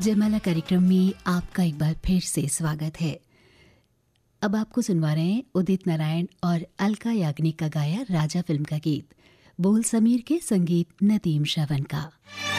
जयमाला कार्यक्रम में आपका एक बार फिर से स्वागत है। अब आपको सुनवा रहे हैं उदित नारायण और अलका याग्निक का गाया राजा फिल्म का गीत, बोल समीर के, संगीत नदीम श्रवण का।